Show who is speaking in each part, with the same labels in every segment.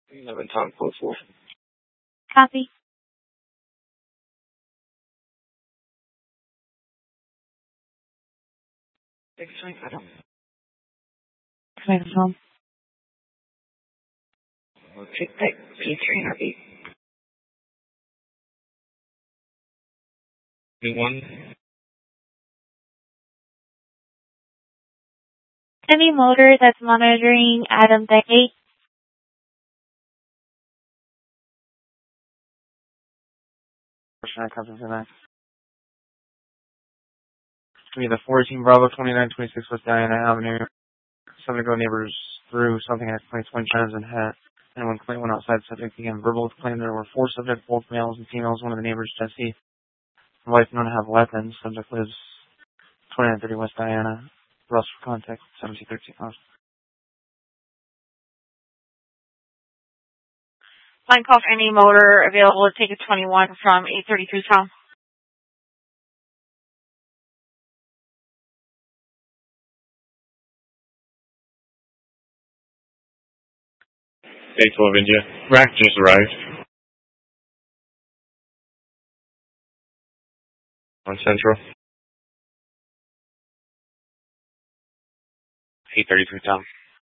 Speaker 1: 11 Tom code 4.
Speaker 2: Copy. Connect home.
Speaker 1: Take that P3 RB. One.
Speaker 2: Any motor that's monitoring Adam Deck 8.
Speaker 3: The 14 Bravo 2926 West Diana Avenue. Subject go neighbors through something at claims 20 times and had. And when claim went outside, subject began verbal with claim there were 4 subjects, both males and females. One of the neighbors, Jesse, wife known to have weapons. Subject lives 2930 West Diana. Russ for contact 1713.
Speaker 2: Line call for any motor available to take a 21 from 833 Tom.
Speaker 1: 812 India. Rack just arrived. On Central. 833 Tom.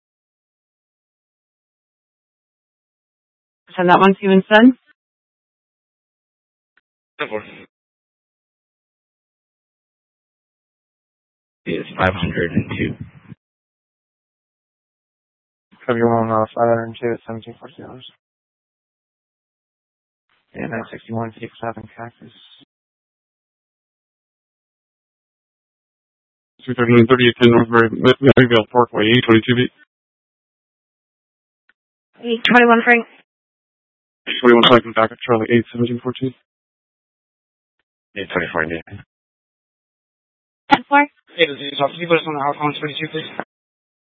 Speaker 2: Send that one to you instead.
Speaker 1: It's 502.
Speaker 3: February 502 at 1740. And 961 6-7 Cactus.
Speaker 4: 239-3810 Northbury, Maryville Parkway, 822
Speaker 2: 821 Frank.
Speaker 4: 21 Franklin back at Charlie 8, 1714.
Speaker 1: 824 India.
Speaker 2: 10-4.
Speaker 1: Hey, this is Officer. Can you put us on the house on 22, please?